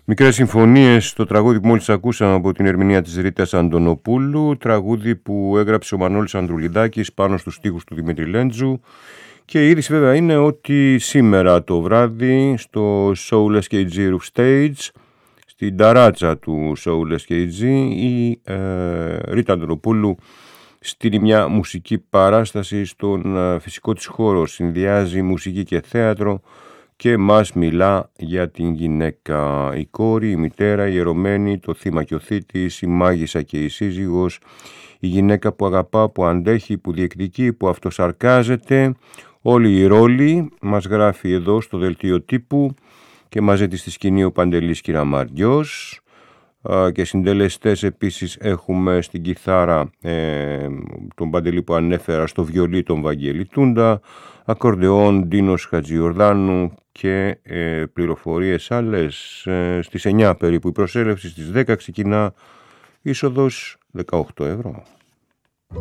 Μικρές συμφωνίες, το τραγούδι που μόλις ακούσαμε από την ερμηνεία της Ρίτας Αντωνοπούλου, τραγούδι που έγραψε ο Μανώλης Ανδρουλιδάκης πάνω στους στίχους του Δημήτρη Λέντζου. Και η είδηση βέβαια είναι ότι σήμερα το βράδυ στο Soul SKG Roof Stage, στην ταράτσα του Soul SKG, η Ρίτα Αντωνοπούλου στείλει μια μουσική παράσταση στον φυσικό της χώρο. Συνδυάζει μουσική και θέατρο και μας μιλά για την γυναίκα, η κόρη, η μητέρα, η ιερωμένη, το θύμα και ο θήτης, η μάγισσα και η σύζυγος, η γυναίκα που αγαπά, που αντέχει, που διεκδικεί, που αυτοσαρκάζεται. Όλοι οι ρόλοι μας γράφει εδώ στο δελτίο τύπου και μαζί της στη σκηνή ο Παντελής Κυραμαριός. Και συντελεστές επίσης έχουμε στην κιθάρα τον Παντελή που ανέφερα, στο βιολί τον Βαγγέλη Τούντα, ακορντεόν Ντίνος Χατζιορδάνου και πληροφορίες άλλες. Στις 9 περίπου η προσέλευση, στις 10 ξεκινά, είσοδος 18 ευρώ.